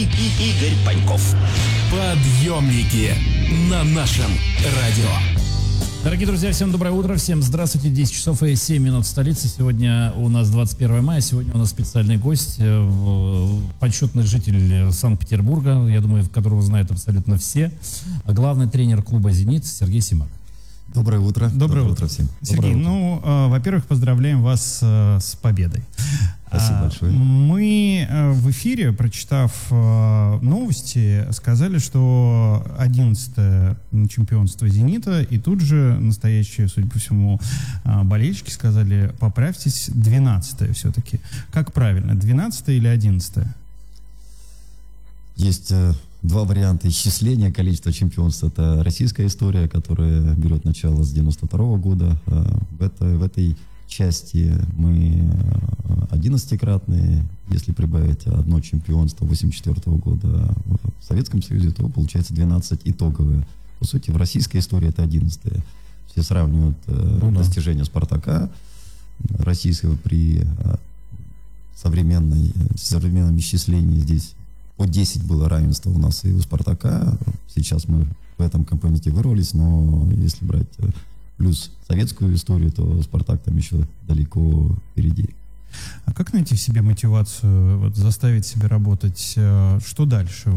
Игорь Паньков. Подъемники на нашем радио. Дорогие друзья, всем доброе утро, всем здравствуйте, 10 часов и 7 минут в столице. Сегодня у нас 21 мая, сегодня у нас специальный гость, почетный житель Санкт-Петербурга, я думаю, которого знают абсолютно все, а главный тренер клуба «Зенит» Сергей Симак. Доброе утро. Доброе утро всем. Сергей, во-первых, поздравляем вас с победой. Спасибо большое. Мы в эфире, прочитав новости, сказали, что 11-е чемпионство «Зенита», и тут же настоящие, судя по всему, болельщики сказали, поправьтесь, 12-е все-таки. Как правильно, 12-е или 11-е? Есть два варианта исчисления количества чемпионств. Это российская история, которая берет начало с 92 года. В этой части мы 11-кратные. Если прибавить одно чемпионство 84 года в Советском Союзе, то получается 12 итоговые. По сути, в российской истории это 11-е. Все сравнивают достижения «Спартака» российского при современном исчислении. Здесь по 10 было равенство у нас и у «Спартака». Сейчас мы в этом компоненте вырвались, но если брать плюс советскую историю, то «Спартак» там еще далеко впереди. А как найти в себе мотивацию, заставить себя работать? Что дальше?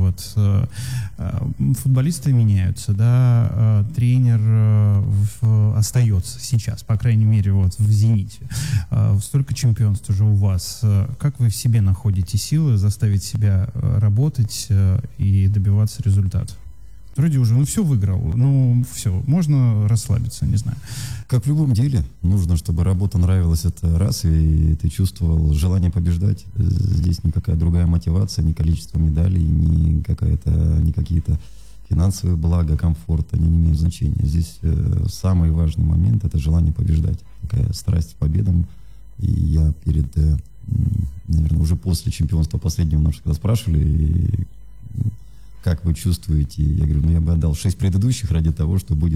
Футболисты меняются, да, тренер остается сейчас, по крайней мере, в «Зените». Столько чемпионств уже у вас. Как вы в себе находите силы заставить себя работать и добиваться результата? Вроде уже, все выиграл, все, можно расслабиться, не знаю. Как в любом деле, нужно, чтобы работа нравилась, это раз, и ты чувствовал желание побеждать. Здесь никакая другая мотивация, ни количество медалей, ни какие-то финансовые блага, комфорт, они не имеют значения. Здесь самый важный момент — это желание побеждать. Такая страсть к победам. И я наверное, уже после чемпионства последнего нас когда спрашивали, как вы чувствуете? Я говорю, я бы отдал 6 предыдущих ради того, чтобы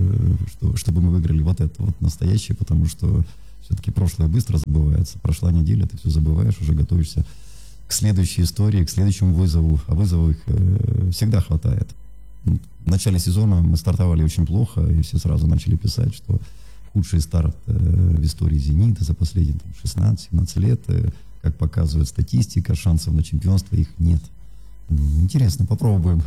мы выиграли это настоящее, потому что все-таки прошлое быстро забывается. Прошла неделя, ты все забываешь, уже готовишься к следующей истории, к следующему вызову, а вызовов их всегда хватает. В начале сезона мы стартовали очень плохо, и все сразу начали писать, что худший старт в истории «Зенита» за последние 16-17 лет, как показывает статистика, шансов на чемпионство их нет. Интересно, попробуем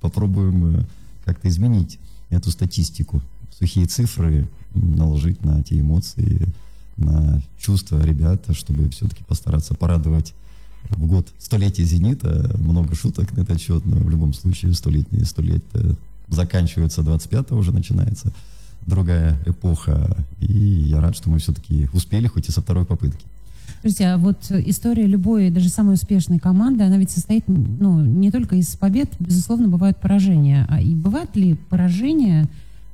как-то изменить эту статистику, сухие цифры наложить на те эмоции, на чувства ребят, чтобы все-таки постараться порадовать в год столетия «Зенита». Много шуток на этот счет, но в любом случае 100 лет заканчивается, 25-го уже начинается другая эпоха. И я рад, что мы все-таки успели, хоть и со второй попытки. Слушайте, а история любой, даже самой успешной команды, она ведь состоит, не только из побед, безусловно, бывают поражения. И бывают ли поражения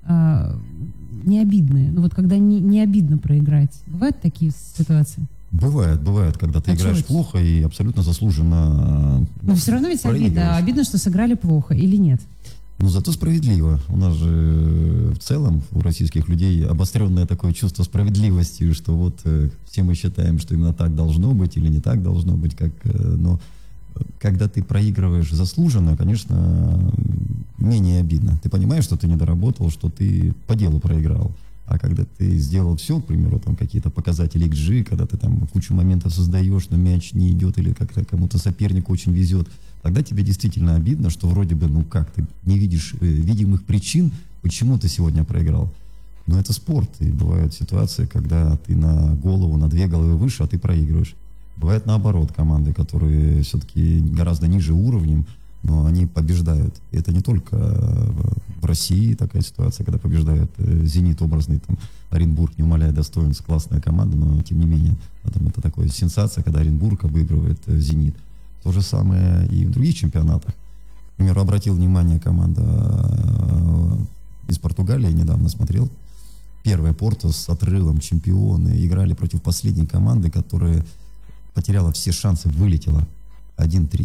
не обидные? Когда не обидно проиграть. Бывают такие ситуации? Бывает, когда ты играешь плохо и абсолютно заслуженно. Но все равно ведь обидно, что сыграли плохо или нет? Зато справедливо. У нас же в целом у российских людей обостренное такое чувство справедливости, что все мы считаем, что именно так должно быть или не так должно быть. Но когда ты проигрываешь заслуженно, конечно, менее обидно. Ты понимаешь, что ты не доработал, что ты по делу проиграл. А когда ты сделал все, к примеру, какие-то показатели XG, когда ты кучу моментов создаешь, но мяч не идет или как-то кому-то сопернику очень везет, тогда тебе действительно обидно, что вроде бы, ты не видишь видимых причин, почему ты сегодня проиграл. Но это спорт, и бывают ситуации, когда ты на голову, на 2 головы выше, а ты проигрываешь. Бывает наоборот, команды, которые все-таки гораздо ниже уровнем, но они побеждают. И это не только в России такая ситуация, когда побеждает «Зенит» образный, Оренбург, не умаляя достоинств, классная команда, но тем не менее, это такая сенсация, когда Оренбург обыгрывает «Зенит». То же самое и в других чемпионатах. К примеру, обратил внимание команда из Португалии, недавно смотрел. Первая Порту с отрывом, чемпионы, играли против последней команды, которая потеряла все шансы, вылетела 1-3.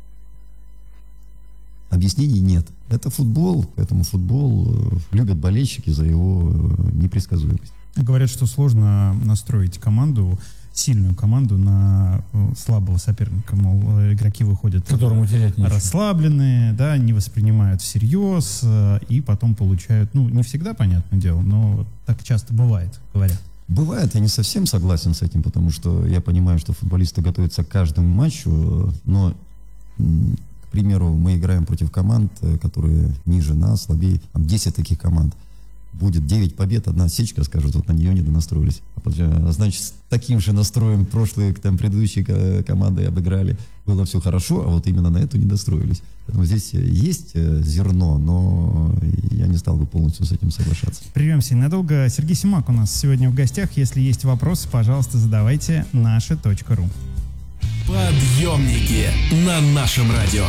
Объяснений нет. Это футбол, поэтому футбол любят болельщики за его непредсказуемость. Говорят, что сложно настроить команду сильную команду на слабого соперника. Мол, игроки выходят Которому терять нечего. расслабленные, да, не воспринимают всерьез и потом получают, ну, не всегда, понятное дело, но так часто бывает, говорят. Бывает, я не совсем согласен с этим, потому что я понимаю, что футболисты готовятся к каждому матчу, но, к примеру, мы играем против команд, которые ниже нас, слабее, там 10 таких команд. Будет 9 побед, 1 осечка, скажут, вот на нее не донастроились. Значит, с таким же настроем прошлые, там, предыдущие команды обыграли. Было все хорошо, а вот именно на эту не достроились. Поэтому здесь есть зерно, но я не стал бы полностью с этим соглашаться. Прервемся ненадолго. Сергей Симак у нас сегодня в гостях. Если есть вопросы, пожалуйста, задавайте наше.ру. Подъемники на нашем радио.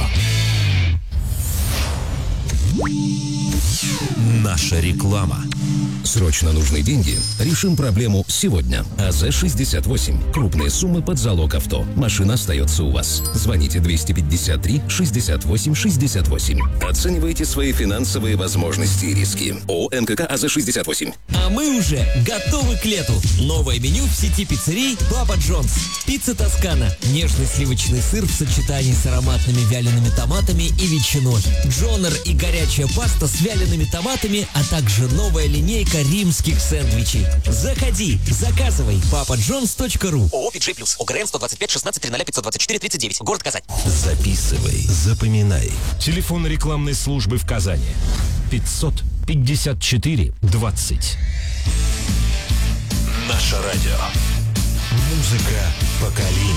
Наша реклама. Срочно нужны деньги? Решим проблему сегодня. АЗ-68. Крупные суммы под залог авто. Машина остается у вас. Звоните 253-68-68. Оценивайте свои финансовые возможности и риски. ООО МКК АЗ-68. А мы уже готовы к лету. Новое меню в сети пиццерий Папа Джонс. Пицца Тоскана. Нежный сливочный сыр в сочетании с ароматными вялеными томатами и ветчиной. Джонер и горячая паста с вялеными томатами, а также новая линейка римских сэндвичей. Заходи, заказывай. papajohns.ru. ООО «Виджей Плюс». ОГРН 125 16 00 524 39. Город Казань. Записывай, запоминай. Телефон рекламной службы в Казани. 554 20. Наше радио. Музыка поколений.